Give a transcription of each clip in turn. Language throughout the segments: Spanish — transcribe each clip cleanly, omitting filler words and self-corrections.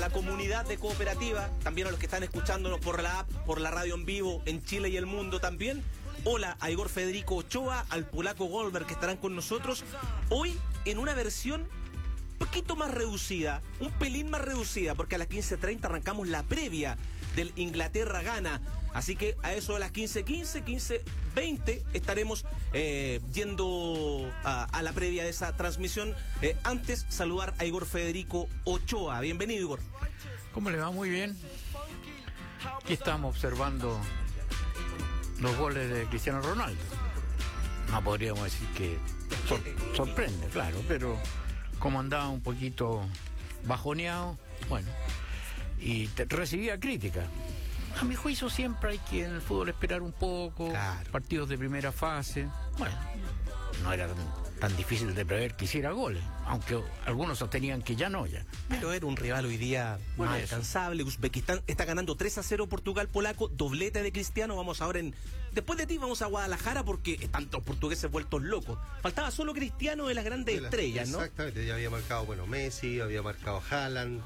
la comunidad de Cooperativa, también a los que están escuchándonos por la app, por la radio en vivo en Chile y el mundo también. Hola a Igor Federico Ochoa, al polaco Goldberg, que estarán con nosotros hoy en una versión un poquito más reducida, un pelín más reducida, porque a las 15:30 arrancamos la previa del Inglaterra-Ghana. Así que a eso de las 15:15, 15:20 estaremos yendo a la previa de esa transmisión. Antes, saludar a Igor Federico Ochoa. Bienvenido, Igor. ¿Cómo le va? Muy bien. Aquí estamos observando los goles de Cristiano Ronaldo. No podríamos decir que sorprende, claro, pero como andaba un poquito bajoneado, bueno, y recibía crítica. A mi juicio siempre hay que en el fútbol esperar un poco, claro. Partidos de primera fase, bueno, no era tan difícil de prever que hiciera goles, aunque algunos sostenían que ya no, ya. Pero era un rival hoy día más alcanzable. Uzbekistán está ganando 3-0 Portugal polaco, doblete de Cristiano. Vamos ahora después de ti vamos a Guadalajara porque están los portugueses vueltos locos. Faltaba solo Cristiano de las grandes estrellas, ¿no? Exactamente, ya había marcado, Messi, había marcado Haaland,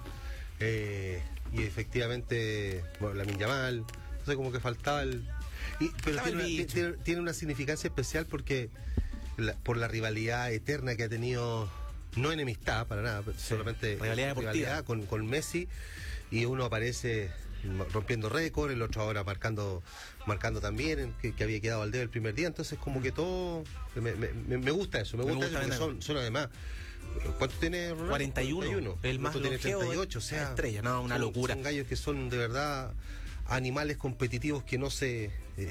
y efectivamente, Lamine Yamal. Entonces como que faltaba pero tiene una significancia especial porque por la rivalidad eterna que ha tenido, no enemistad para nada, solamente rivalidad con Messi, y uno aparece rompiendo récord, el otro ahora marcando también, que había quedado al dedo el primer día. Entonces como que todo me gusta eso, me gusta eso porque son además, ¿cuánto tiene Ronaldo? 41, el más tiene 38, o sea, estrella, no, una locura. Son gallos que son de verdad animales competitivos que no se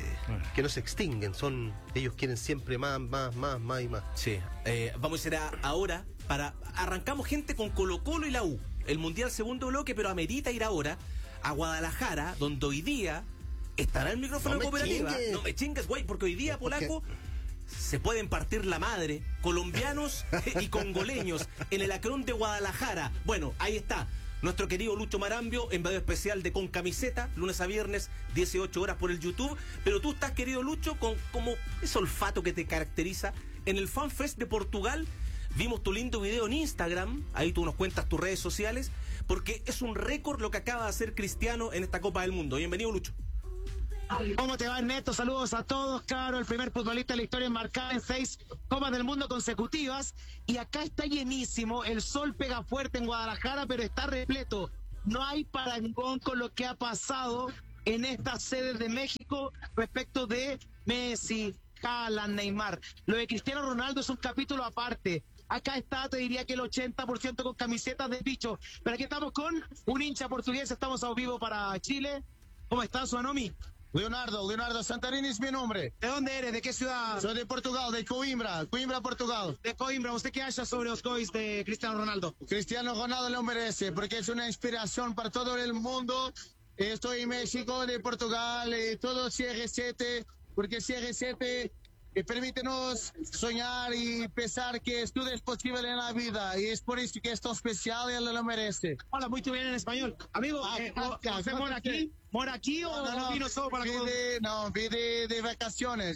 extinguen, ellos quieren siempre más y más. Sí, vamos a ir ahora arrancamos gente con Colo-Colo y la U, el Mundial segundo bloque, pero amerita ir ahora a Guadalajara, donde hoy día estará el micrófono de Cooperativa. No me chingues, güey, porque hoy día, polaco, se pueden partir la madre, colombianos y congoleños en el Acrón de Guadalajara. Bueno, ahí está nuestro querido Lucho Marambio, enviado especial de Con Camiseta, lunes a viernes, 18 horas por el YouTube. Pero tú estás, querido Lucho, con como ese olfato que te caracteriza en el FanFest de Portugal. Vimos tu lindo video en Instagram, ahí tú nos cuentas tus redes sociales, porque es un récord lo que acaba de hacer Cristiano en esta Copa del Mundo. Bienvenido, Lucho. ¿Cómo te va, Ernesto? Saludos a todos, claro, el primer futbolista de la historia en marcar en 6 Copas del Mundo consecutivas, y acá está llenísimo, el sol pega fuerte en Guadalajara, pero está repleto, no hay parangón con lo que ha pasado en estas sedes de México respecto de Messi, Haaland, Neymar. Lo de Cristiano Ronaldo es un capítulo aparte. Acá está, te diría que el 80% con camisetas de bicho, pero aquí estamos con un hincha portugués, estamos a vivo para Chile. ¿Cómo estás, Suanomi? Leonardo Santarini es mi nombre. ¿De dónde eres? ¿De qué ciudad? Soy de Portugal, de Coimbra, Portugal. De Coimbra. ¿Usted qué acha sobre los goles de Cristiano Ronaldo? Cristiano Ronaldo lo merece, porque es una inspiración para todo el mundo. Estoy en México, de Portugal, todo CR7, porque CR7 permítenos soñar y pensar que todo es posible en la vida, y es por eso que es tan especial y él lo merece. Hola, muy bien en español. Amigo, ¿usted mora aquí? ¿Mora aquí o vino solo para que... Vi de vacaciones,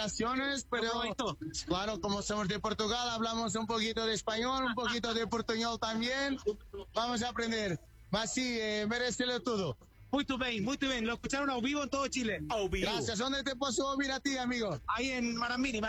pero claro, como somos de Portugal, hablamos un poquito de español, un poquito de portuñol también. Vamos a aprender. Mas sí, merecelo todo. Muy bien. Lo escucharon a vivo en todo Chile. Gracias. ¿Dónde te puedo oír a ti, amigo? Ahí en Marambini.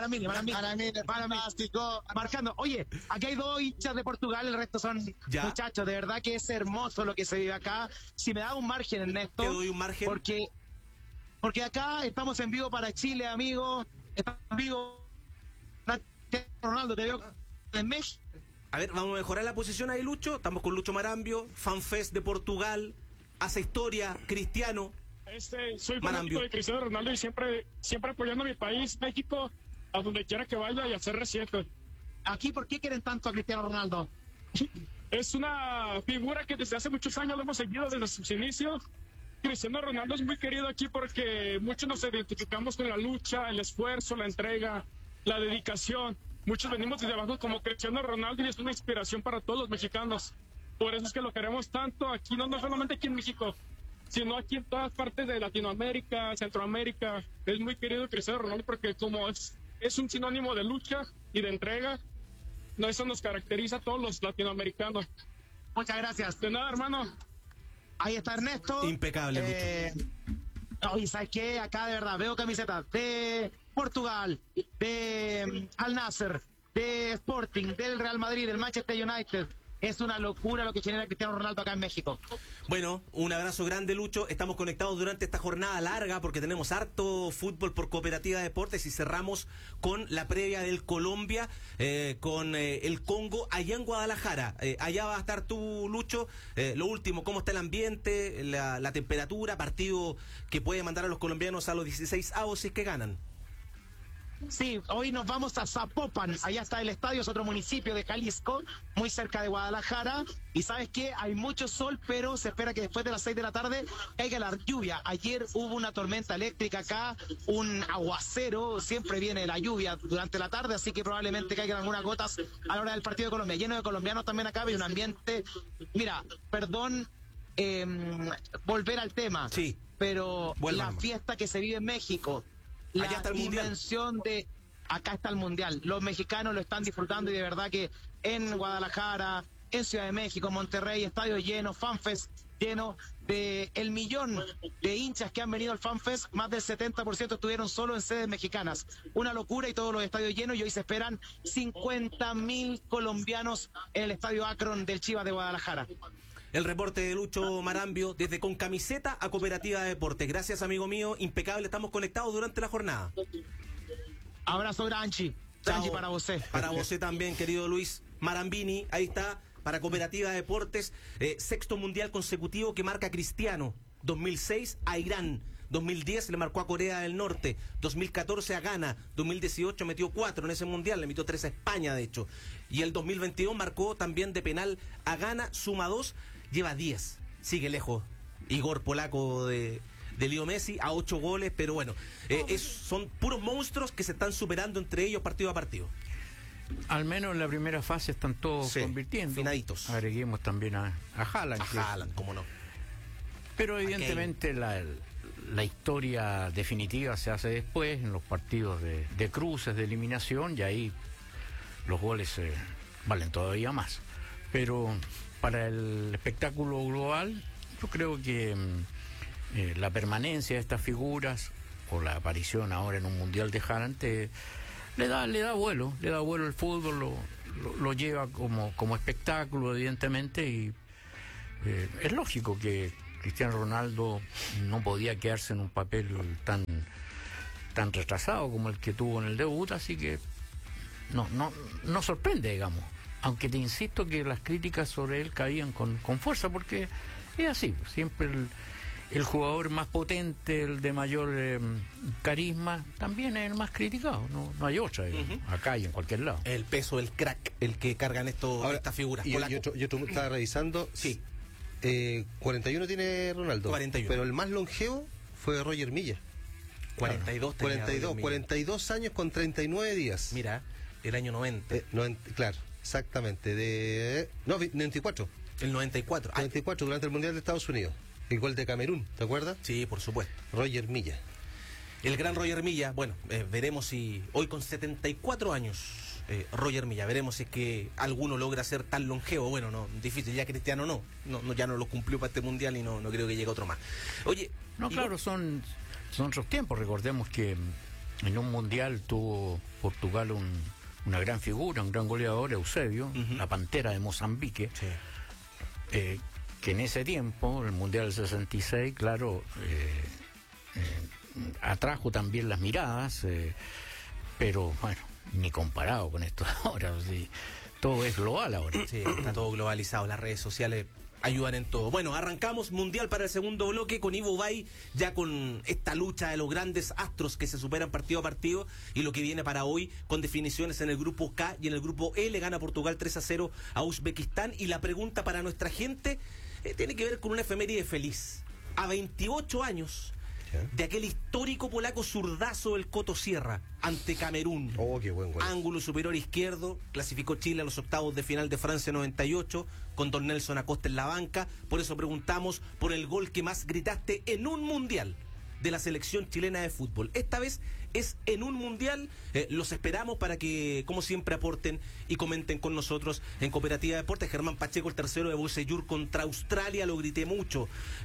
Fantástico. Marcando. Oye, aquí hay 2 hinchas de Portugal, el resto son muchachos. De verdad que es hermoso lo que se vive acá. Si me da un margen, Ernesto. Te doy un margen. Porque acá estamos en vivo para Chile, amigo. Estamos en vivo. Ronaldo, te veo en México. A ver, vamos a mejorar la posición ahí, Lucho. Estamos con Lucho Marambio, FanFest de Portugal. Hace historia, Cristiano. Soy fanático de Cristiano Ronaldo y siempre apoyando a mi país, México, a donde quiera que vaya, y a ser reciente. Aquí, ¿por qué quieren tanto a Cristiano Ronaldo? Es una figura que desde hace muchos años lo hemos seguido desde sus inicios. Cristiano Ronaldo es muy querido aquí porque muchos nos identificamos con la lucha, el esfuerzo, la entrega, la dedicación. Muchos venimos desde abajo como Cristiano Ronaldo y es una inspiración para todos los mexicanos. Por eso es que lo queremos tanto aquí, no solamente aquí en México, sino aquí en todas partes de Latinoamérica, Centroamérica. Es muy querido Cristiano Ronaldo porque como es un sinónimo de lucha y de entrega, eso nos caracteriza a todos los latinoamericanos. Muchas gracias. De nada, hermano. Ahí está Ernesto. Impecable, Lucho. Oye, ¿sabes qué? Acá de verdad veo camisetas de Portugal, de Al Nassr, de Sporting, del Real Madrid, del Manchester United. Es una locura lo que genera Cristiano Ronaldo acá en México. Bueno, un abrazo grande, Lucho. Estamos conectados durante esta jornada larga porque tenemos harto fútbol por Cooperativa de Deportes y cerramos con la previa del Colombia, con el Congo allá en Guadalajara. Allá va a estar tú, Lucho. Lo último, ¿cómo está el ambiente, la temperatura? Partido que puede mandar a los colombianos a los 16avos si es que ganan. Sí, hoy nos vamos a Zapopan, allá está el estadio, es otro municipio de Jalisco, muy cerca de Guadalajara, y ¿sabes qué? Hay mucho sol, pero se espera que después de las 6 de la tarde caiga la lluvia. Ayer hubo una tormenta eléctrica acá, un aguacero, siempre viene la lluvia durante la tarde, así que probablemente caigan algunas gotas a la hora del partido de Colombia. Lleno de colombianos también acá, hay un ambiente, mira, perdón, volver al tema, sí, pero la fiesta que se vive en México, la dimensión de acá está el Mundial. Los mexicanos lo están disfrutando y de verdad que en Guadalajara, en Ciudad de México, Monterrey, estadio lleno, FanFest lleno, de el millón de hinchas que han venido al FanFest, más del 70% estuvieron solo en sedes mexicanas. Una locura y todos los estadios llenos, y hoy se esperan 50.000 colombianos en el estadio Akron del Chivas de Guadalajara. El reporte de Lucho Marambio desde Con Camiseta a Cooperativa de Deportes. Gracias, amigo mío. Impecable. Estamos conectados durante la jornada. Abrazo, Granchi. Granchi para vos. Para vos también, querido Luis Marambini. Ahí está, para Cooperativa de Deportes. Sexto mundial consecutivo que marca Cristiano. 2006 a Irán. 2010 le marcó a Corea del Norte, 2014 a Ghana, 2018 metió 4 en ese mundial, le metió 3 a España de hecho, y el 2022 marcó también de penal a Ghana, suma 2, lleva 10, sigue lejos Igor Polaco de Leo Messi a 8 goles, pero bueno, son puros monstruos que se están superando entre ellos partido a partido. Al menos en la primera fase están todos convirtiendo. Finaditos. Agreguemos también a Haaland. A Haaland, cómo no. Pero evidentemente la historia definitiva se hace después, en los partidos de cruces, de eliminación, y ahí los goles valen todavía más. Pero para el espectáculo global, yo creo que la permanencia de estas figuras, o la aparición ahora en un mundial de Haaland, le da vuelo el fútbol, lo lleva como espectáculo, evidentemente, y es lógico que Cristiano Ronaldo no podía quedarse en un papel tan retrasado como el que tuvo en el debut, así que no sorprende, digamos, aunque te insisto que las críticas sobre él caían con fuerza, porque es así, siempre el jugador más potente, el de mayor carisma, también es el más criticado, no hay otra, acá y en cualquier lado. El peso del crack, el que cargan estas figuras. Yo estaba revisando, sí. 41 tiene Ronaldo, 41. Pero el más longevo fue Roger Milla. 42 años con 39 días. Mira, el año 90. Claro, exactamente. 94. El 94. 94, durante el Mundial de Estados Unidos. El gol de Camerún, ¿te acuerdas? Sí, por supuesto. Roger Milla. El gran Roger Milla, bueno, veremos si hoy con 74 años... Roger Milla, veremos si es que alguno logra ser tan longevo. Bueno, no, difícil, ya Cristiano ya no lo cumplió para este mundial y no creo que llegue otro más. Oye, claro, son otros tiempos. Recordemos que en un mundial tuvo Portugal una gran figura, un gran goleador, Eusebio, la Pantera de Mozambique, sí. Que en ese tiempo, el mundial del 66, claro, atrajo también las miradas, pero bueno, ni comparado con esto ahora, sí. Todo es global ahora. Sí, está todo globalizado, las redes sociales ayudan en todo. Bueno, arrancamos mundial para el segundo bloque con Ivo Bay, ya con esta lucha de los grandes astros que se superan partido a partido, y lo que viene para hoy con definiciones en el grupo K y en el grupo L. Gana Portugal 3-0 a Uzbekistán, y la pregunta para nuestra gente tiene que ver con una efeméride feliz. A 28 años de aquel histórico polaco zurdazo del Coto Sierra ante Camerún. Qué buen gol. Ángulo superior izquierdo, clasificó Chile a los octavos de final de Francia 98, con don Nelson Acosta en la banca. Por eso preguntamos por el gol que más gritaste en un mundial de la selección chilena de fútbol. Esta vez es en un mundial. Los esperamos para que, como siempre, aporten y comenten con nosotros en Cooperativa de Deportes. Germán Pacheco, el tercero de Bocellur contra Australia, lo grité mucho.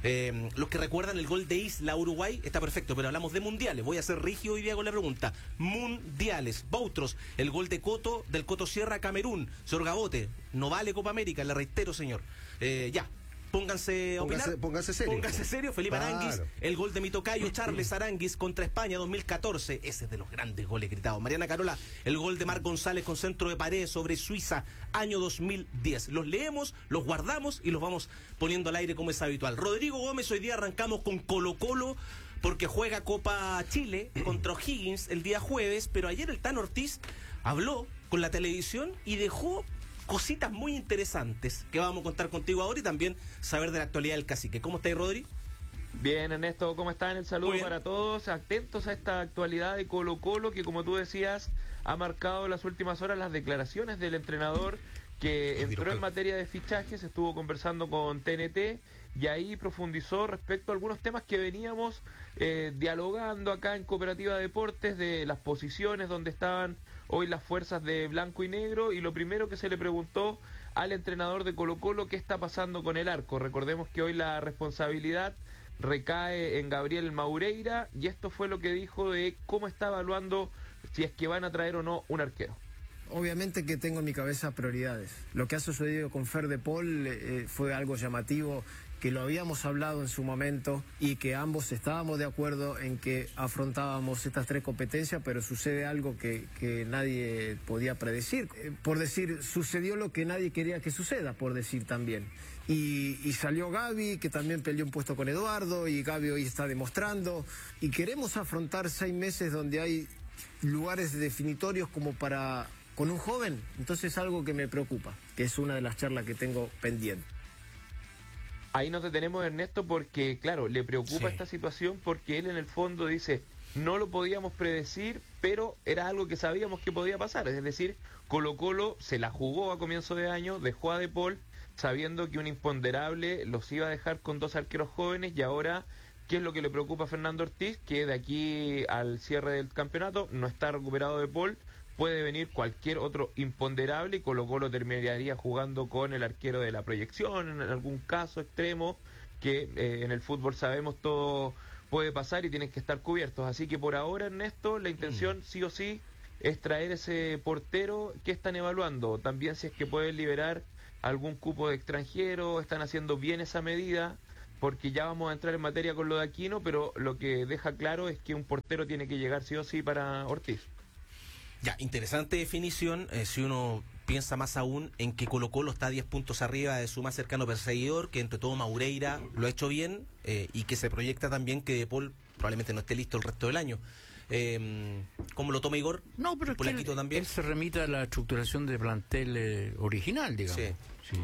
Los que recuerdan el gol de Isla Uruguay, está perfecto, pero hablamos de mundiales. Voy a ser rígido hoy día con la pregunta. Mundiales. Vautros, el gol de Coto, del Coto Sierra, Camerún. Señor Gabote, no vale Copa América, le reitero, señor. Ya. Pónganse a opinar. Pónganse serio. Pónganse serio. Felipe Aranguis, el gol de mi tocayo Charles Aranguis contra España 2014. Ese es de los grandes goles gritados. Mariana Carola, el gol de Marc González con centro de pared sobre Suiza, año 2010. Los leemos, los guardamos y los vamos poniendo al aire como es habitual. Rodrigo Gómez, hoy día arrancamos con Colo-Colo porque juega Copa Chile contra O'Higgins el día jueves, pero ayer el Tano Ortiz habló con la televisión y dejó cositas muy interesantes que vamos a contar contigo ahora y también saber de la actualidad del Cacique. ¿Cómo estáis, Rodri? Bien, Ernesto, ¿cómo están? El saludo para todos, atentos a esta actualidad de Colo-Colo que, como tú decías, ha marcado las últimas horas las declaraciones del entrenador que entró en materia de fichajes, estuvo conversando con TNT y ahí profundizó respecto a algunos temas que veníamos dialogando acá en Cooperativa Deportes, de las posiciones donde estaban hoy las fuerzas de blanco y negro, y lo primero que se le preguntó al entrenador de Colo-Colo, ¿qué está pasando con el arco? Recordemos que hoy la responsabilidad recae en Gabriel Maureira, y esto fue lo que dijo de cómo está evaluando si es que van a traer o no un arquero. Obviamente que tengo en mi cabeza prioridades. Lo que ha sucedido con Fer de Paul fue algo llamativo, que lo habíamos hablado en su momento y que ambos estábamos de acuerdo en que afrontábamos estas tres competencias, pero sucede algo que nadie podía predecir. Por decir, sucedió lo que nadie quería que suceda, por decir también. Y salió Gaby, que también peleó un puesto con Eduardo, y Gaby hoy está demostrando. Y queremos afrontar 6 meses donde hay lugares definitorios como para con un joven. Entonces es algo que me preocupa, que es una de las charlas que tengo pendiente. Ahí nos detenemos, Ernesto, porque, claro, le preocupa esta situación porque él en el fondo dice, no lo podíamos predecir, pero era algo que sabíamos que podía pasar. Es decir, Colo-Colo se la jugó a comienzo de año, dejó a De Paul, sabiendo que un imponderable los iba a dejar con 2 arqueros jóvenes, y ahora, ¿qué es lo que le preocupa a Fernando Ortiz? Que de aquí al cierre del campeonato no está recuperado De Paul, puede venir cualquier otro imponderable y Colo-Colo terminaría jugando con el arquero de la proyección, en algún caso extremo, que en el fútbol sabemos todo puede pasar y tienen que estar cubiertos. Así que por ahora, Ernesto, la intención sí o sí es traer ese portero. que están evaluando? También si es que pueden liberar algún cupo de extranjero, están haciendo bien esa medida, porque ya vamos a entrar en materia con lo de Aquino, pero lo que deja claro es que un portero tiene que llegar sí o sí para Ortiz. Ya, interesante definición, si uno piensa más aún en que Colo-Colo está 10 puntos arriba de su más cercano perseguidor, que entre todo Maureira lo ha hecho bien, y que se proyecta también que De Paul probablemente no esté listo el resto del año. ¿Cómo lo toma Igor? No, pero es que también. Él se remite a la estructuración de plantel original, digamos. Sí.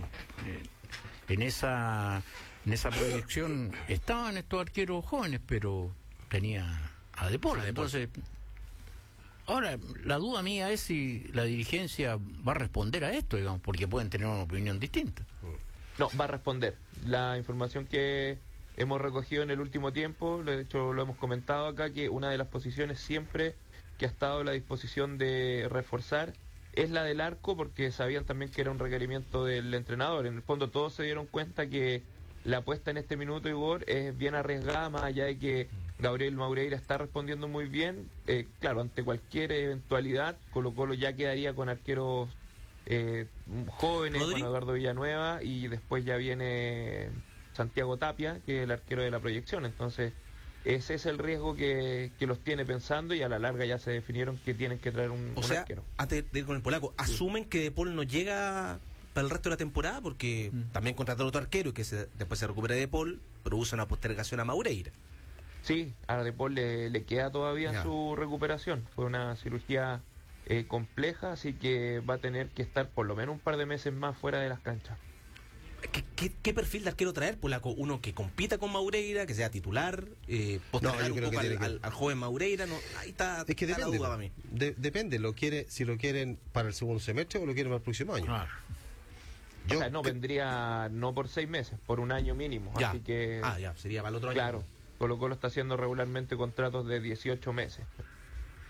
En esa proyección estaban estos arqueros jóvenes, pero tenía a De Paul. Entonces, ahora, la duda mía es si la dirigencia va a responder a esto, digamos, porque pueden tener una opinión distinta. No, va a responder. La información que hemos recogido en el último tiempo, de hecho lo hemos comentado acá, que una de las posiciones siempre que ha estado a la disposición de reforzar es la del arco, porque sabían también que era un requerimiento del entrenador. En el fondo todos se dieron cuenta que la apuesta en este minuto, Igor, es bien arriesgada, más allá de que Gabriel Maureira está respondiendo muy bien. Claro, ante cualquier eventualidad, Colo-Colo ya quedaría con arqueros jóvenes, ¿Rodri? con Eduardo Villanueva, y después ya viene Santiago Tapia, que es el arquero de la proyección. Entonces, ese es el riesgo que los tiene pensando, y a la larga ya se definieron que tienen que traer un arquero. Antes de ir con el polaco, ¿asumen que De Paul no llega para el resto de la temporada? Porque también contrataron otro arquero y que después se recupera De Paul, pero usa una postergación a Maureira. Sí, a De Paul le queda todavía su recuperación. Fue una cirugía compleja, así que va a tener que estar por lo menos un par de meses más fuera de las canchas. ¿Qué perfil de arquero traer, polaco? Uno que compita con Maureira, que sea titular, postergar un poco al joven Maureira. No, ahí está, es que está depende, la duda para mí. Depende, si lo quieren para el segundo semestre o lo quieren para el próximo año. Claro. O sea, vendría no por 6 meses, por un año mínimo. Ya. Así que, ya, sería para el otro año. claro, Colo-Colo está haciendo regularmente contratos de 18 meses.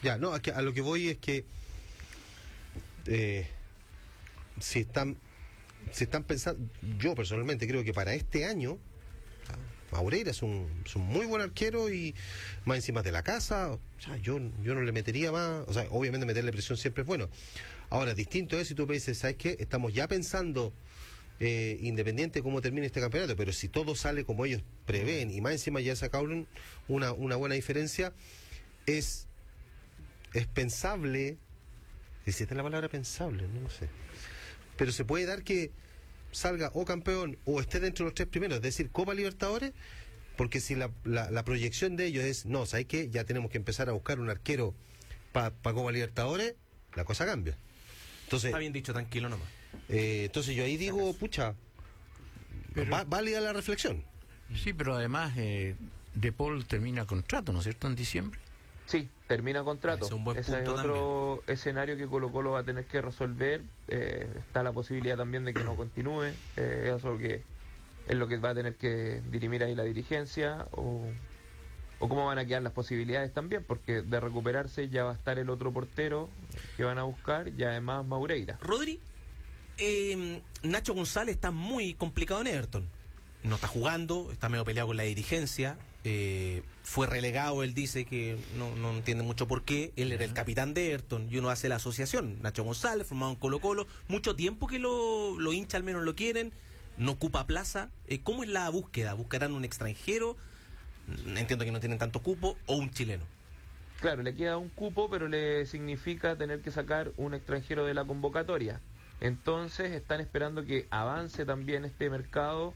Ya, no, a lo que voy es que si están pensando, yo personalmente creo que para este año Maureira es un muy buen arquero y más encima de la casa, o sea, yo no le metería más, o sea, obviamente meterle presión siempre es bueno. Ahora, distinto es si tú me dices, ¿sabes qué? Estamos ya pensando independiente de cómo termine este campeonato, pero si todo sale como ellos prevén y más encima ya sacaron una buena diferencia, es pensable, existe la palabra pensable, no sé, pero se puede dar que salga o campeón o esté dentro de los 3 primeros, es decir, Copa Libertadores, porque si la proyección de ellos es, no, ¿sabes qué? Ya tenemos que empezar a buscar un arquero para Copa Libertadores, la cosa cambia. Entonces, está bien dicho, tranquilo nomás. Entonces yo ahí digo, pucha, válida la reflexión. Sí, pero además De Paul termina contrato, ¿no es cierto?, en diciembre. Sí, termina contrato. Ese es otro escenario que Colo-Colo va a tener que resolver. Está la posibilidad también de que no continúe. Eso que es lo que va a tener que dirimir ahí la dirigencia o cómo van a quedar las posibilidades también, porque de recuperarse ya va a estar el otro portero que van a buscar y además Maureira. Rodri, Nacho González está muy complicado en Everton. No está jugando, está medio peleado con la dirigencia. Fue relegado, él dice que no entiende mucho por qué. Él era el capitán de Everton y uno hace la asociación. Nacho González, formado en Colo-Colo, mucho tiempo que lo hincha, al menos lo quieren, no ocupa plaza. ¿Cómo es la búsqueda? ¿Buscarán un extranjero? Entiendo que no tienen tanto cupo, o un chileno. Claro, le queda un cupo, pero le significa tener que sacar un extranjero de la convocatoria. Entonces están esperando que avance también este mercado,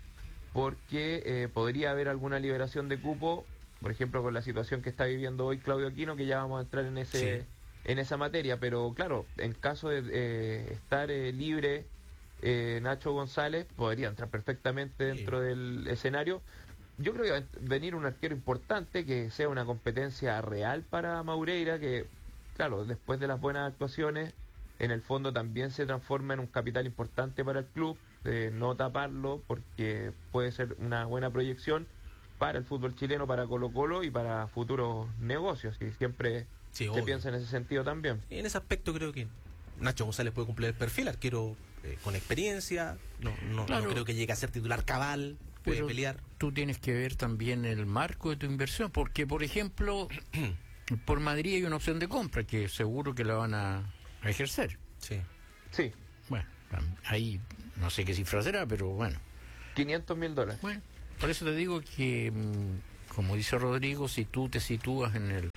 porque podría haber alguna liberación de cupo, por ejemplo con la situación que está viviendo hoy Claudio Aquino, que ya vamos a entrar en en esa materia, pero claro, en caso de estar libre Nacho González, podría entrar perfectamente dentro del escenario. Yo creo que va a venir un arquero importante, que sea una competencia real para Maureira, que claro, después de las buenas actuaciones, en el fondo también se transforma en un capital importante para el club, no taparlo, porque puede ser una buena proyección para el fútbol chileno, para Colo-Colo y para futuros negocios, y siempre se piensa en ese sentido también. En ese aspecto creo que Nacho González puede cumplir el perfil, arquero con experiencia, no creo que llegue a ser titular cabal, puede pelear. Tú tienes que ver también el marco de tu inversión, porque por ejemplo, por Madrid hay una opción de compra que seguro que la van a ejercer. Sí. Bueno, ahí no sé qué cifra será, pero bueno. $500,000. Bueno, por eso te digo que, como dice Rodrigo, si tú te sitúas en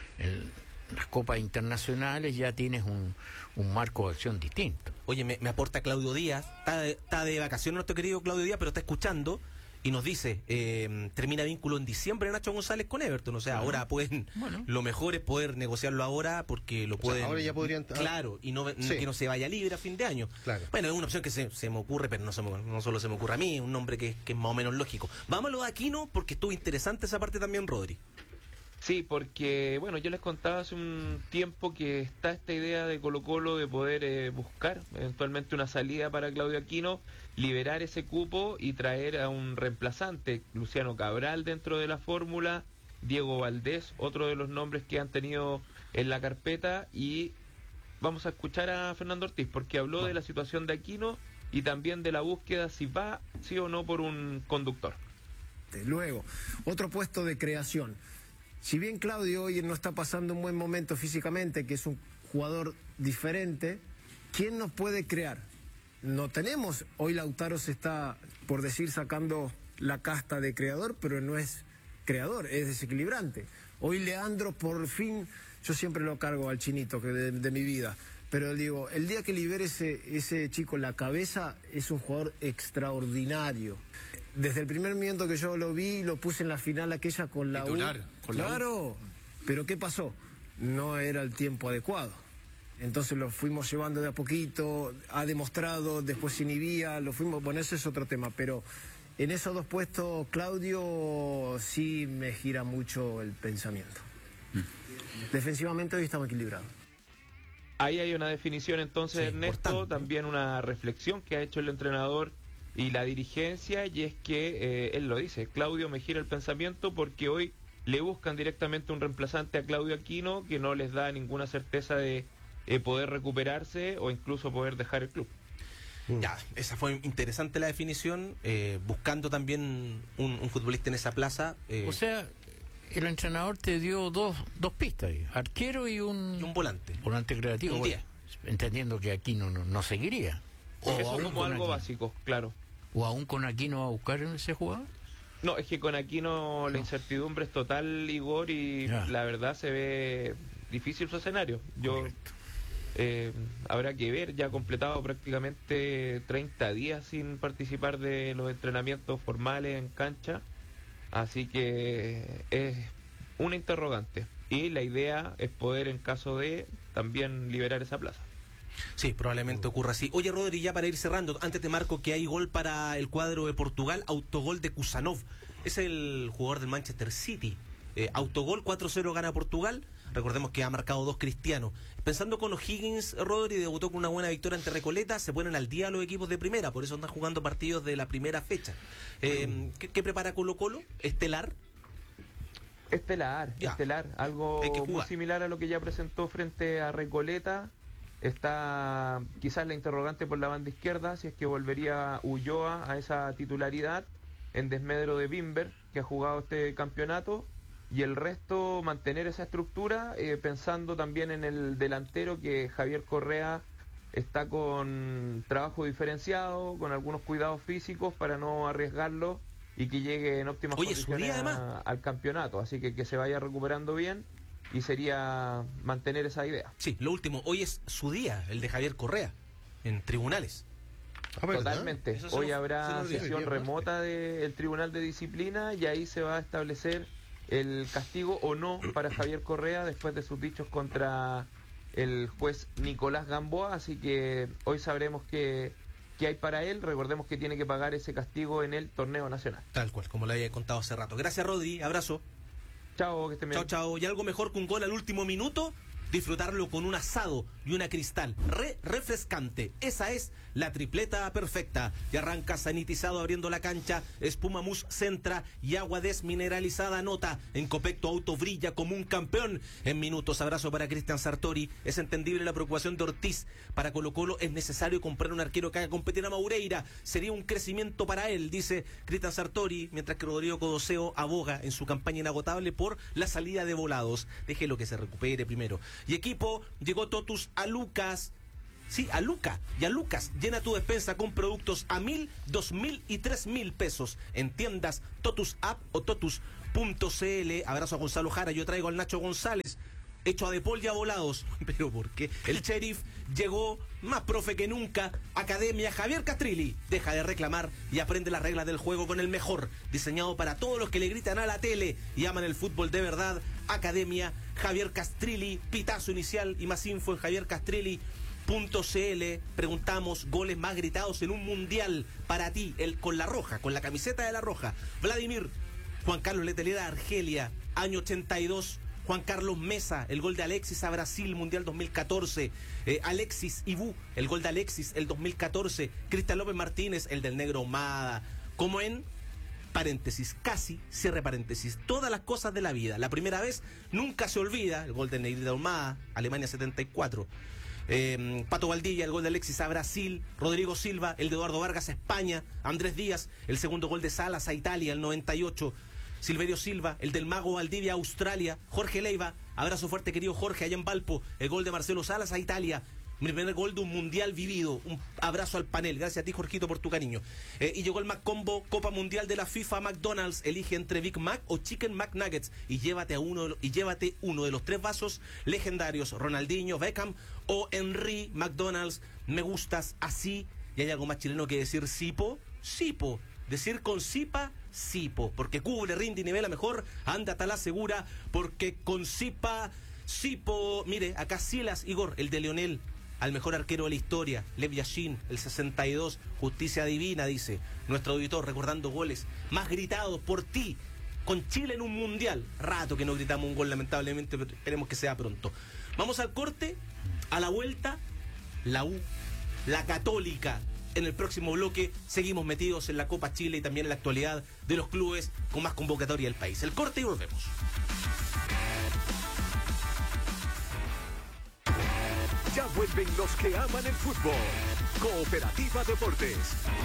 las copas internacionales, ya tienes un marco de acción distinto. Oye, me aporta Claudio Díaz, está de vacaciones nuestro querido Claudio Díaz, pero está escuchando y nos dice, termina vínculo en diciembre Nacho González con Everton, o sea, ahora pueden, lo mejor es poder negociarlo ahora, porque lo pueden, ahora ya podrían, claro, y que no se vaya libre a fin de año. Claro. Bueno, es una opción que se me ocurre, pero no solo se me ocurre a mí, un nombre que es más o menos lógico. Vámonos a Aquino, porque estuvo interesante esa parte también, Rodri. Sí, porque, bueno, yo les contaba hace un tiempo que está esta idea de Colo-Colo de poder buscar eventualmente una salida para Claudio Aquino, liberar ese cupo y traer a un reemplazante, Luciano Cabral dentro de la fórmula, Diego Valdés, otro de los nombres que han tenido en la carpeta, y vamos a escuchar a Fernando Ortiz, porque habló de la situación de Aquino y también de la búsqueda si va, sí o no, por un conductor. Luego, otro puesto de creación. Si bien Claudio hoy no está pasando un buen momento físicamente, que es un jugador diferente, ¿quién nos puede crear? No tenemos, hoy Lautaro se está, por decir, sacando la casta de creador, pero no es creador, es desequilibrante. Hoy Leandro, por fin, yo siempre lo cargo al chinito que de mi vida, pero digo, el día que libere ese chico la cabeza, es un jugador extraordinario. Desde el primer momento que yo lo vi, lo puse en la final aquella con la titular, U. Claro, pero ¿qué pasó? No era el tiempo adecuado. Entonces lo fuimos llevando de a poquito, ha demostrado, después se inhibía, bueno, ese es otro tema, pero en esos dos puestos, Claudio, sí me gira mucho el pensamiento. Defensivamente hoy estamos equilibrados. Ahí hay una definición entonces, sí, Ernesto, importante. También una reflexión que ha hecho el entrenador y la dirigencia, y es que él lo dice, Claudio me gira el pensamiento porque hoy le buscan directamente un reemplazante a Claudio Aquino que no les da ninguna certeza de poder recuperarse o incluso poder dejar el club. Ya, esa fue interesante la definición, buscando también un futbolista en esa plaza. O sea, el entrenador te dio dos pistas, arquero y un volante. Volante creativo. Un 10. Entendiendo que Aquino no seguiría. Eso es como algo básico, claro. ¿O aún con Aquino va a buscar en ese jugador? No, es que con Aquino la incertidumbre es total, Igor, y la verdad se ve difícil su escenario. Habrá que ver, ya ha completado prácticamente 30 días sin participar de los entrenamientos formales en cancha, así que es una interrogante. Y la idea es poder, en caso de, también liberar esa plaza. Sí, probablemente ocurra así. Oye, Rodri, ya para ir cerrando, antes te marco que hay gol para el cuadro de Portugal, autogol de Kusanov. Es el jugador del Manchester City. Autogol, 4-0 gana Portugal. Recordemos que ha marcado 2 Cristiano. Pensando con O'Higgins, Rodri debutó con una buena victoria ante Recoleta. Se ponen al día los equipos de primera, por eso andan jugando partidos de la primera fecha. ¿Qué prepara Colo-Colo? ¿Estelar? Estelar, algo muy similar a lo que ya presentó frente a Recoleta. Está quizás la interrogante por la banda izquierda, si es que volvería Ulloa a esa titularidad en desmedro de Bimber, que ha jugado este campeonato, y el resto mantener esa estructura, pensando también en el delantero, que Javier Correa está con trabajo diferenciado, con algunos cuidados físicos para no arriesgarlo y que llegue en óptimas condiciones al campeonato, así que se vaya recuperando bien. Y sería mantener esa idea. Sí, lo último, hoy es su día, el de Javier Correa, en tribunales. Totalmente. Hoy habrá sesión remota del Tribunal de Disciplina y ahí se va a establecer el castigo o no para Javier Correa después de sus dichos contra el juez Nicolás Gamboa. Así que hoy sabremos qué hay para él. Recordemos que tiene que pagar ese castigo en el torneo nacional. Tal cual, como le había contado hace rato. Gracias, Rodri, abrazo. Chao, que estén bien. Chao. Y algo mejor que un gol al último minuto, disfrutarlo con un asado y una Cristal refrescante. Esa es la tripleta perfecta. Y arranca sanitizado abriendo la cancha, espuma mousse Centra y agua desmineralizada Nota. En Copec tu auto brilla como un campeón. En minutos, abrazo para Cristian Sartori. Es entendible la preocupación de Ortiz. Para Colo-Colo es necesario comprar un arquero que haga competir a Maureira. Sería un crecimiento para él, dice Cristian Sartori, mientras que Rodrigo Codoseo aboga en su campaña inagotable por la salida de Volados. Déjelo que se recupere primero. Y equipo, llegó Totus a Lucas. Sí, a Luca y a Lucas. Llena tu despensa con productos a 1.000, 2.000 y 3.000 pesos en tiendas Totus App o Totus.cl. Abrazo a Gonzalo Jara. Yo traigo al Nacho González, hecho a De Paul y a Volados. ¿Pero por qué? El sheriff llegó más profe que nunca. Academia Javier Castrilli. Deja de reclamar y aprende las reglas del juego con el mejor. Diseñado para todos los que le gritan a la tele y aman el fútbol de verdad. Academia Javier Castrilli. Pitazo inicial y más info en javiercastrilli.cl. Preguntamos goles más gritados en un mundial para ti, con la roja, con la camiseta de la roja. Vladimir, Juan Carlos Letelera, Argelia, año 82. Juan Carlos Mesa, el gol de Alexis a Brasil, Mundial 2014. Alexis Ibú, el gol de Alexis, el 2014. Cristian López Martínez, el del Negro Ahumada. Como en paréntesis, casi cierre paréntesis, todas las cosas de la vida. La primera vez nunca se olvida, el gol de Negrita Ahumada, Alemania 74. Pato Valdivia, el gol de Alexis a Brasil. Rodrigo Silva, el de Eduardo Vargas a España. Andrés Díaz, el segundo gol de Salas a Italia, el 98. Silverio Silva, el del Mago Valdivia a Australia. Jorge Leiva, abrazo fuerte querido Jorge allá en Valpo. El gol de Marcelo Salas a Italia. Mi primer gol de un mundial vivido. Un abrazo al panel. Gracias a ti, Jorgito, por tu cariño. Y llegó el McCombo Copa Mundial de la FIFA. McDonald's. Elige entre Big Mac o Chicken McNuggets y llévate uno de los 3 vasos legendarios. Ronaldinho, Beckham o Henry. McDonald's. Me gustas así. Y hay algo más chileno que decir Sipo. Sipo. Decir con Sipa, Sipo. Porque cubre, rinde y nivela mejor. Ándate a la segura. Porque con Sipa, Sipo. Mire, acá Silas Igor, el de Leonel. Al mejor arquero de la historia, Lev Yashin, el 62, justicia divina, dice nuestro auditor, recordando goles más gritados por ti, con Chile en un mundial. Rato que no gritamos un gol, lamentablemente, pero esperemos que sea pronto. Vamos al corte, a la vuelta, la U, la Católica, En el próximo bloque seguimos metidos en la Copa Chile y también en la actualidad de los clubes con más convocatoria del país. El corte y volvemos. Ya vuelven los que aman el fútbol. Cooperativa Deportes.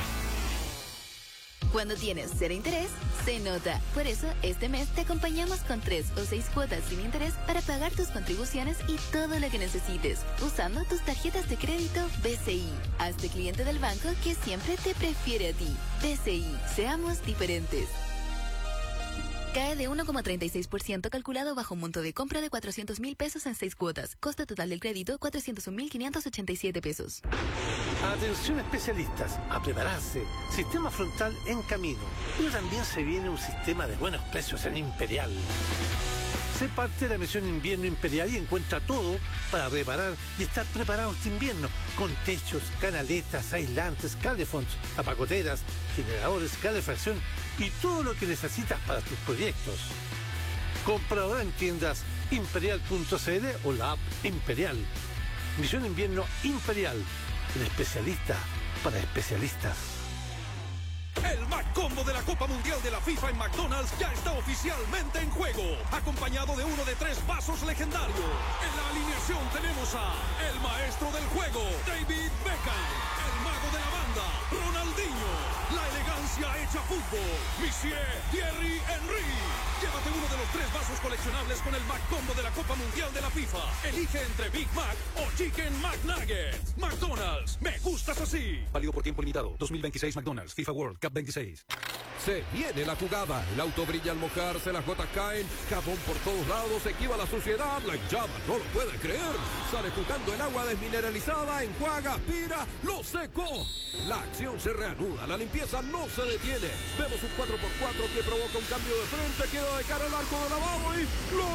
Cuando tienes cero interés, se nota. Por eso, este mes te acompañamos con 3 o 6 cuotas sin interés para pagar tus contribuciones y todo lo que necesites, usando tus tarjetas de crédito BCI. Hazte cliente del banco que siempre te prefiere a ti. BCI, seamos diferentes. Cae de 1,36% calculado bajo un monto de compra de 400.000 pesos en 6 cuotas. Costo total del crédito, 401.587 pesos. Atención especialistas, a prepararse. Sistema frontal en camino. Pero también se viene un sistema de buenos precios en Imperial. Sé parte de la misión Invierno Imperial y encuentra todo para reparar y estar preparado este invierno. Con techos, canaletas, aislantes, calefonds, apagoteras, generadores, calefacción y todo lo que necesitas para tus proyectos. Compra ahora en tiendas imperial.cl o la app Imperial. Misión Invierno Imperial, el especialista para especialistas. El Mac Combo de la Copa Mundial de la FIFA en McDonald's ya está oficialmente en juego, acompañado de uno de 3 vasos legendarios. En la alineación tenemos a el maestro del juego, David Beckham, el mago de la banda, Ronaldinho, la elegancia hecha fútbol, Monsieur Thierry Henry. Llévate uno de los 3 vasos coleccionables con el Mac Combo de la Copa Mundial de la FIFA. Elige entre Big Mac o Chicken McNuggets. McDonald's, me gustas así. Válido por tiempo limitado. 2026 McDonald's FIFA World Cup 26. Se viene la jugada, el auto brilla al mojarse, las gotas caen, jabón por todos lados, esquiva la suciedad, la llama no lo puede creer. Sale jugando el agua desmineralizada, enjuaga, aspira, lo secó. La acción se reanuda, la limpieza no se detiene. Vemos un 4x4 que provoca un cambio de frente, queda de cara al arco de lavado y ¡lo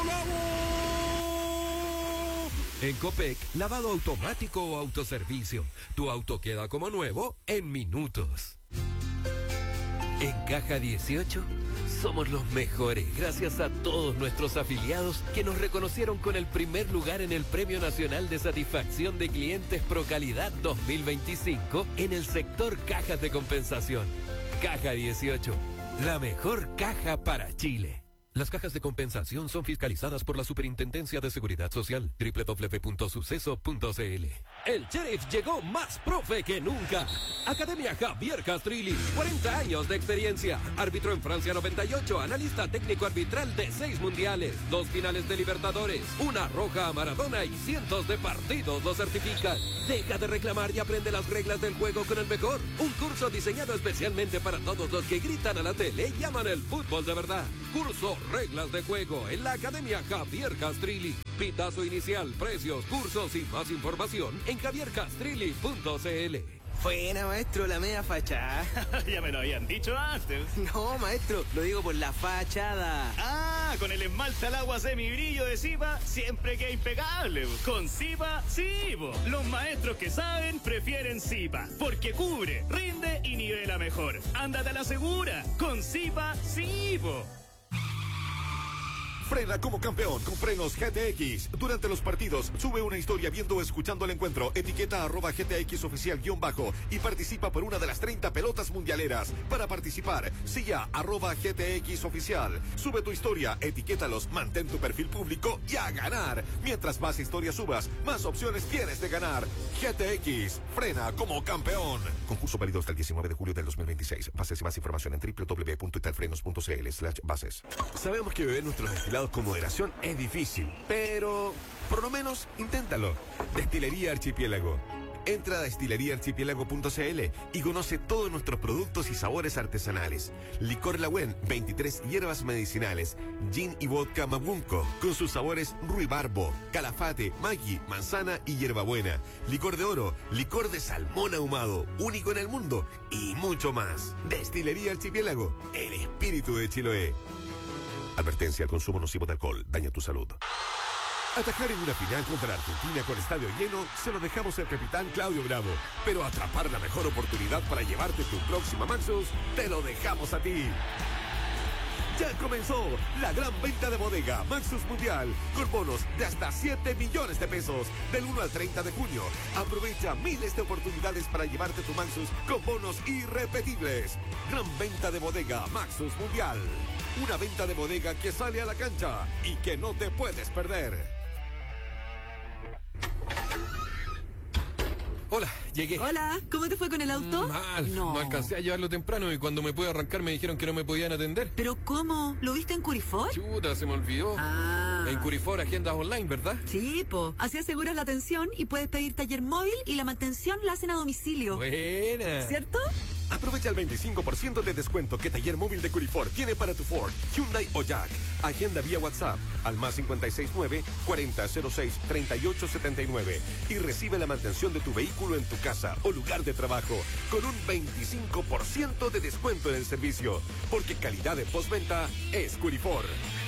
lavó! En Copec, lavado automático o autoservicio. Tu auto queda como nuevo en minutos. En Caja 18 somos los mejores gracias a todos nuestros afiliados que nos reconocieron con el primer lugar en el Premio Nacional de Satisfacción de Clientes Procalidad 2025 en el sector cajas de compensación. Caja 18, la mejor caja para Chile. Las cajas de compensación son fiscalizadas por la Superintendencia de Seguridad Social. www.suceso.cl. El Sheriff llegó más profe que nunca. Academia Javier Castrilli, 40 años de experiencia. Árbitro en Francia 98, analista técnico arbitral de 6 mundiales, 2 finales de Libertadores, una roja a Maradona y cientos de partidos lo certifican. Deja de reclamar y aprende las reglas del juego con el mejor. Un curso diseñado especialmente para todos los que gritan a la tele y aman el fútbol de verdad. Curso Reglas de Juego en la Academia Javier Castrilli. Pitazo inicial, precios, cursos y más información en javiercastrilli.cl. Buena, maestro, la media fachada. Ya me lo habían dicho antes. No, maestro, lo digo por la fachada. Ah, con el esmalte al agua semibrillo de Zipa, siempre queda impecable. Con Zipa, sí, po. Los maestros que saben prefieren Zipa, porque cubre, rinde y nivela mejor. Ándate a la segura. Con Zipa, sí, po. Frena como campeón con frenos GTX. Durante los partidos, sube una historia viendo o escuchando el encuentro. Etiqueta @GTX oficial _ y participa por una de las 30 pelotas mundialeras. Para participar, sigue a @GTX oficial. Sube tu historia, etiquétalos, mantén tu perfil público y a ganar. Mientras más historias subas, más opciones tienes de ganar. GTX, frena como campeón. Concurso válido hasta el 19 de julio del 2026. Bases y más información en www.italfrenos.cl/bases. Sabemos que beber nuestros destilados con moderación es difícil, pero por lo menos inténtalo. Destilería Archipiélago. Entra a destileriaarchipiélago.cl y conoce todos nuestros productos y sabores artesanales. Licor Lagüen, 23 hierbas medicinales. Gin y vodka Mabunco, con sus sabores ruibarbo, calafate, maggi, manzana y hierbabuena. Licor de oro, licor de salmón ahumado, único en el mundo, y mucho más. Destilería Archipiélago, el espíritu de Chiloé. Advertencia: el consumo nocivo de alcohol daña tu salud. Atajar en una final contra Argentina con estadio lleno se lo dejamos al capitán Claudio Bravo. Pero atrapar la mejor oportunidad para llevarte tu próxima Maxus te lo dejamos a ti. Ya comenzó la gran venta de bodega Maxus Mundial con bonos de hasta 7 millones de pesos del 1 al 30 de junio. Aprovecha miles de oportunidades para llevarte tu Maxus con bonos irrepetibles. Gran venta de bodega Maxus Mundial. Una venta de bodega que sale a la cancha y que no te puedes perder. Hola, llegué. Hola, ¿cómo te fue con el auto? Mal, No. no alcancé a llevarlo temprano y cuando me pude arrancar me dijeron que no me podían atender. ¿Pero cómo? ¿Lo viste en Curifor? Chuta, se me olvidó. Ah. En Curifor, agendas online, ¿verdad? Sí, po. Así aseguras la atención y puedes pedir taller móvil y la mantención la hacen a domicilio. Buena. ¿Cierto? Aprovecha el 25% de descuento que Taller Móvil de Curifor tiene para tu Ford, Hyundai o Jack. Agenda vía WhatsApp al más 569-4006-3879 y recibe la mantención de tu vehículo en tu casa o lugar de trabajo con un 25% de descuento en el servicio. Porque calidad de postventa es Curifor.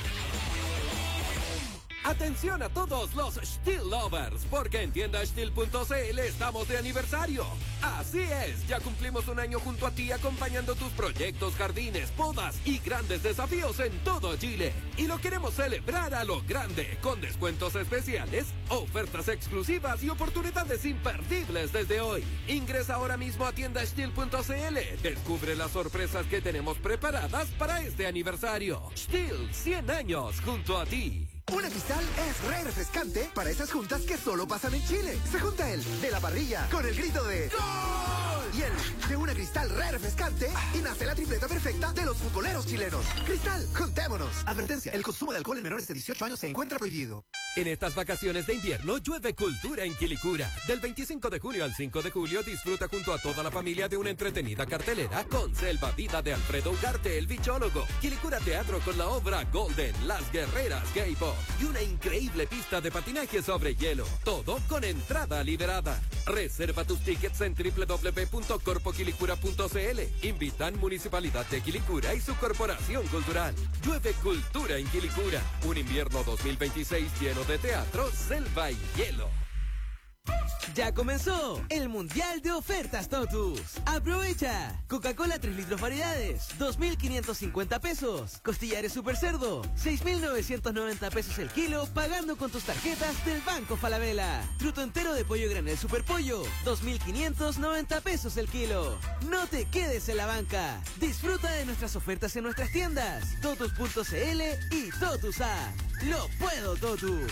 Atención a todos los Stihl Lovers, porque en tiendastihl.cl estamos de aniversario. Así es, ya cumplimos un año junto a ti acompañando tus proyectos, jardines, podas y grandes desafíos en todo Chile. Y lo queremos celebrar a lo grande, con descuentos especiales, ofertas exclusivas y oportunidades imperdibles desde hoy. Ingresa ahora mismo a tiendastihl.cl. Descubre las sorpresas que tenemos preparadas para este aniversario. Stihl, 100 años junto a ti. Una Cristal es re refrescante para esas juntas que solo pasan en Chile. Se junta el de la parrilla con el grito de ¡Gol! Y el de una Cristal re refrescante y nace la tripleta perfecta de los futboleros chilenos. Cristal, juntémonos. Advertencia, el consumo de alcohol en menores de 18 años se encuentra prohibido. En estas vacaciones de invierno llueve cultura en Quilicura. Del 25 de junio al 5 de julio disfruta junto a toda la familia de una entretenida cartelera con Selva Vida de Alfredo Ugarte, el bichólogo, Quilicura Teatro con la obra Golden, Las Guerreras Gay Pop y una increíble pista de patinaje sobre hielo. Todo con entrada liberada. Reserva tus tickets en www.corpoquilicura.cl. Invitan Municipalidad de Quilicura y su Corporación Cultural. Llueve cultura en Quilicura. Un invierno 2026 lleno de teatro, selva y hielo. Ya comenzó el Mundial de Ofertas Totus. Aprovecha. Coca-Cola 3 litros variedades, 2.550 pesos. Costillares Super Cerdo, 6.990 pesos el kilo, pagando con tus tarjetas del Banco Falabella. Truto entero de pollo granel Super Pollo, 2.590 pesos el kilo. No te quedes en la banca. Disfruta de nuestras ofertas en nuestras tiendas, totus.cl y Totus App. Lo puedo, Totus.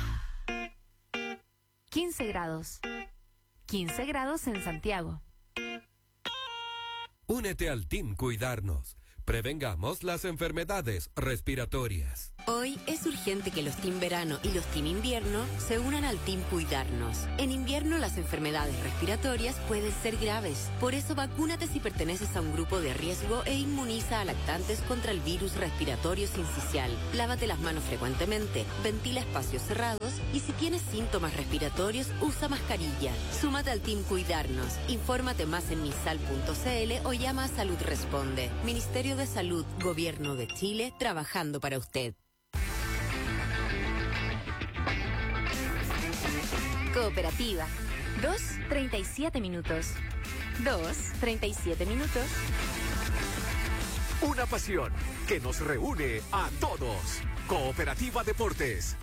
15 grados. 15 grados en Santiago. Únete al Team Cuidarnos. Prevengamos las enfermedades respiratorias. Hoy es urgente que los Team Verano y los Team Invierno se unan al Team Cuidarnos. En invierno las enfermedades respiratorias pueden ser graves. Por eso vacúnate si perteneces a un grupo de riesgo e inmuniza a lactantes contra el virus respiratorio sincicial. Lávate las manos frecuentemente, ventila espacios cerrados y si tienes síntomas respiratorios usa mascarilla. Súmate al Team Cuidarnos. Infórmate más en misal.cl o llama a Salud Responde. Ministerio de Salud, Gobierno de Chile, trabajando para usted. Cooperativa. 2:37 minutos. 2:37 minutos. Una pasión que nos reúne a todos. Cooperativa Deportes.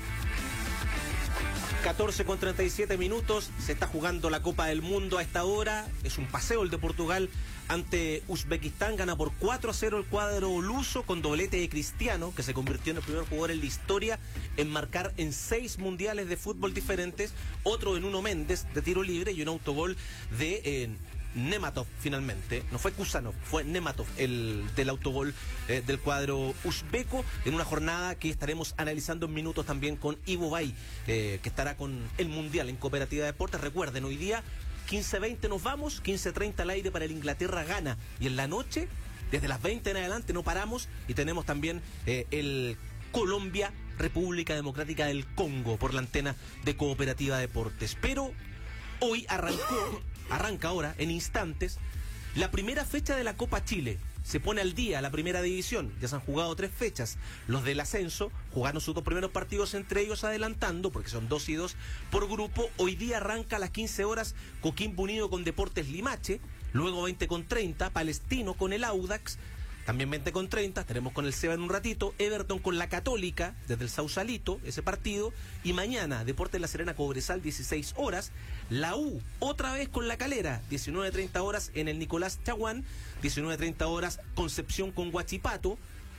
14:37 minutos. Se está jugando la Copa del Mundo a esta hora. Es un paseo el de Portugal ante Uzbekistán. Gana por 4-0 el cuadro luso con doblete de Cristiano, que se convirtió en el primer jugador en la historia en marcar en 6 mundiales de fútbol diferentes. Otro en Nuno Méndez de tiro libre y un autogol de Nematov finalmente. No fue Kusanov, fue Nematov el del autogol del cuadro uzbeco, en una jornada que estaremos analizando en minutos también con Ivo Bay, que estará con el Mundial en Cooperativa Deportes. Recuerden, hoy día 15:20 nos vamos, 15:30 al aire para el Inglaterra-Ghana, y en la noche, desde las 20 en adelante, no paramos y tenemos también el Colombia, República Democrática del Congo, por la antena de Cooperativa Deportes. Pero hoy arranca ahora, en instantes, la primera fecha de la Copa Chile. Se pone al día la primera división. Ya se han jugado 3 fechas. Los del ascenso jugaron sus 2 primeros partidos, entre ellos adelantando, porque son 2 y 2 por grupo. Hoy día arranca a las 15 horas Coquimbo Unido con Deportes Limache. Luego 20:30, Palestino con el Audax. También 20:30, estaremos con el Seba en un ratito. Everton con la Católica, desde el Sausalito, ese partido. Y mañana, Deportes La Serena, Cobresal, 16 horas. La U, otra vez con La Calera, 19:30 horas en el Nicolás Chaguán. 19:30 horas, Concepción con Huachipato.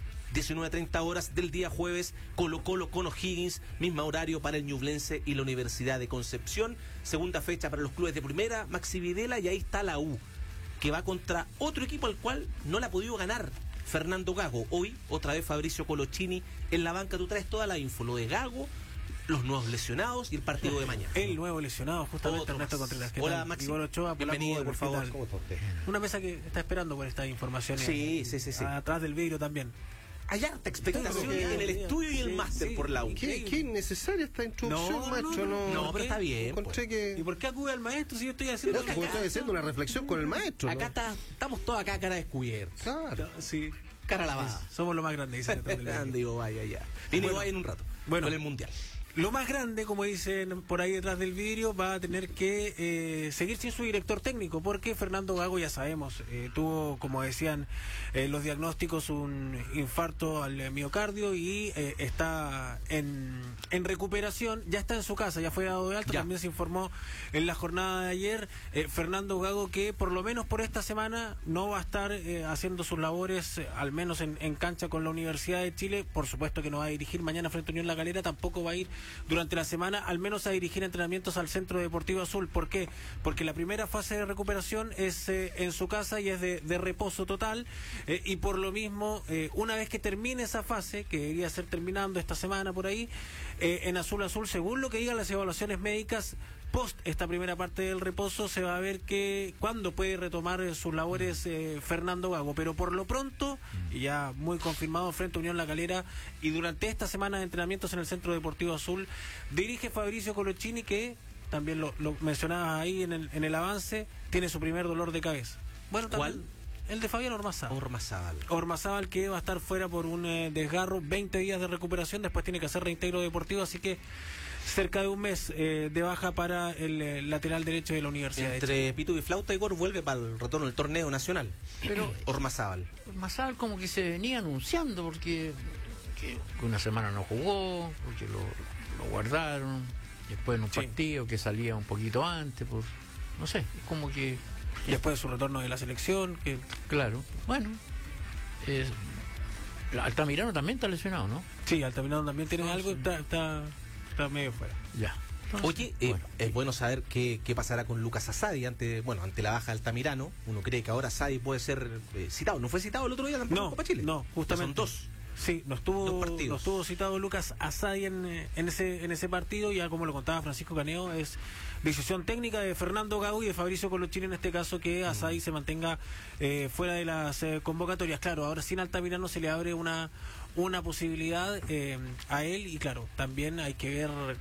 19:30 horas del día jueves, Colo-Colo con O'Higgins, mismo horario para el Ñublense y la Universidad de Concepción. Segunda fecha para los clubes de primera, Maxi Videla, y ahí está la U, que va contra otro equipo al cual no le ha podido ganar Fernando Gago. Hoy, otra vez Fabricio Colochini en la banca. Tú traes toda la info, lo de Gago, los nuevos lesionados y el partido de mañana. El nuevo lesionado, justamente Ernesto Contreras. Hola, Maxi. Bienvenido, por favor. ¿Cómo está usted? Una mesa que está esperando por estas informaciones. Sí. Atrás del vidrio también. Hay harta expectación en el estudio y el máster por la U. ¿Qué innecesaria esta introducción, maestro? No, pero está bien. ¿Y por qué acude al maestro si yo estoy haciendo estoy haciendo una reflexión con el maestro? Acá estamos todos acá cara descubierta. Claro. Sí. Cara lavada. Somos lo más grande, dice Digo, vaya ya. Vine en un rato. Bueno, con el Mundial. Lo más grande, como dicen por ahí detrás del vidrio, va a tener que seguir sin su director técnico, porque Fernando Gago, ya sabemos, tuvo, como decían los diagnósticos, un infarto al miocardio y está en recuperación. Ya está en su casa, ya fue dado de alta. También se informó en la jornada de ayer Fernando Gago que por lo menos por esta semana no va a estar haciendo sus labores, al menos en cancha con la Universidad de Chile. Por supuesto que no va a dirigir mañana frente a Unión La Calera, tampoco va a ir durante la semana, al menos a dirigir entrenamientos al Centro Deportivo Azul. ¿Por qué? Porque la primera fase de recuperación es en su casa y es de reposo total, y por lo mismo, una vez que termine esa fase, que debería ser terminando esta semana por ahí, en Azul, según lo que digan las evaluaciones médicas, post esta primera parte del reposo, se va a ver cuándo puede retomar sus labores Fernando Gago. Pero por lo pronto, y ya muy confirmado, frente a Unión La Calera, y durante esta semana de entrenamientos en el Centro Deportivo Azul, dirige Fabricio Colochini, que también lo mencionabas ahí en el avance, tiene su primer dolor de cabeza. Bueno, ¿cuál? El de Fabián Ormazábal, que va a estar fuera por un desgarro, 20 días de recuperación, después tiene que hacer reintegro deportivo, así que cerca de un mes de baja para el lateral derecho de la Universidad de Chile. Entre pito y flauta, Igor vuelve para el retorno del torneo nacional. Pero Ormazábal como que se venía anunciando, porque que una semana no jugó, porque lo guardaron, después en un partido que salía un poquito antes, no sé, como que... Después de su retorno de la selección, que... Claro, bueno, Altamirano también está lesionado, ¿no? Sí, Altamirano también tiene algo, está medio fuera. Ya. Oye, es bueno saber qué pasará con Lucas Asadi ante la baja de Altamirano. Uno cree que ahora Asadi puede ser citado. ¿No fue citado el otro día tampoco en Copa Chile? No, justamente. Son dos. Sí, no estuvo citado Lucas Asadi en ese partido. Ya como lo contaba Francisco Caneo, es decisión técnica de Fernando Gago y de Fabricio Colochini en este caso, que Asadi se mantenga fuera de las convocatorias. Claro, ahora sin Altamirano se le abre una posibilidad a él, y claro, también hay que ver